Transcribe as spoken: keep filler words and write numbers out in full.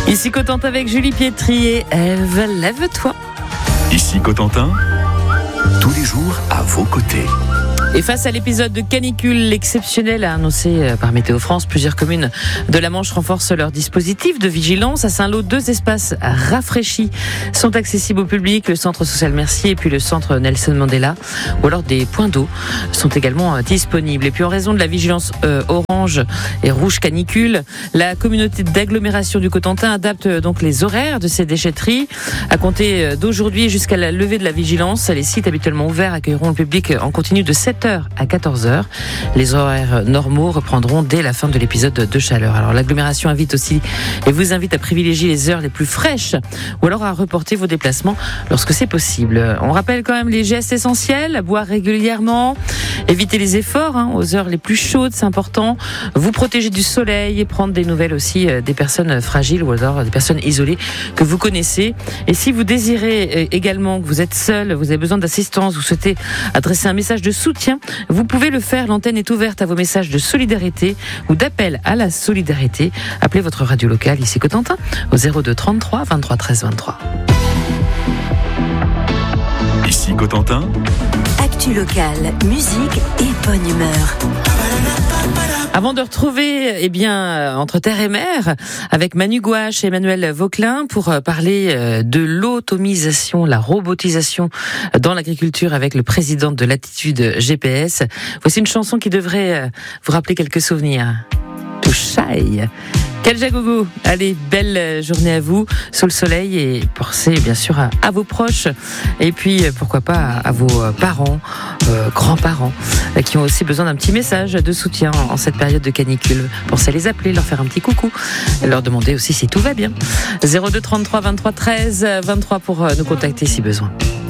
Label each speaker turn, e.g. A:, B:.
A: Ici Cotentin avec Julie Pietri et Ève, lève-toi.
B: Ici Cotentin, tous les jours à vos côtés.
A: Et face à l'épisode de canicule exceptionnel annoncé par Météo France, plusieurs communes de la Manche renforcent leur dispositif de vigilance. À Saint-Lô, deux espaces rafraîchis sont accessibles au public, le centre social Mercier et puis le centre Nelson Mandela, ou alors des points d'eau sont également disponibles. Et puis en raison de la vigilance euh, orange et rouge canicule, la communauté d'agglomération du Cotentin adapte donc les horaires de ces déchetteries. À compter d'aujourd'hui jusqu'à la levée de la vigilance, les sites habituellement ouverts accueilleront le public en continu de sept heures à quatorze heures. Les horaires normaux reprendront dès la fin de l'épisode de chaleur. Alors l'agglomération invite aussi et vous invite à privilégier les heures les plus fraîches ou alors à reporter vos déplacements lorsque c'est possible. On rappelle quand même les gestes essentiels: boire régulièrement, éviter les efforts hein, aux heures les plus chaudes, c'est important, vous protéger du soleil et prendre des nouvelles aussi des personnes fragiles ou alors des personnes isolées que vous connaissez. Et si vous désirez également, que vous êtes seul, vous avez besoin d'assistance, vous souhaitez adresser un message de soutien, vous pouvez le faire. L'antenne est ouverte à vos messages de solidarité ou d'appel à la solidarité. Appelez votre radio locale ici Cotentin au zéro deux trente-trois vingt-trois treize vingt-trois.
B: Ici Cotentin,
C: actu locale, musique et bonne humeur.
A: Avant de retrouver, eh bien, Entre terre et mer, avec Manu Gouache et Emmanuel Vauquelin pour parler de l'automisation, la robotisation dans l'agriculture avec le président de Latitude G P S. Voici une chanson qui devrait vous rappeler quelques souvenirs. To Shy. Kaljagogo, allez, belle journée à vous, sous le soleil, et pensez bien sûr à, à vos proches, et puis pourquoi pas à, à vos parents, euh, grands-parents, euh, qui ont aussi besoin d'un petit message de soutien en, en cette période de canicule. Pensez à les appeler, leur faire un petit coucou, leur demander aussi si tout va bien. zéro deux trente-trois vingt-trois treize vingt-trois pour euh, nous contacter si besoin.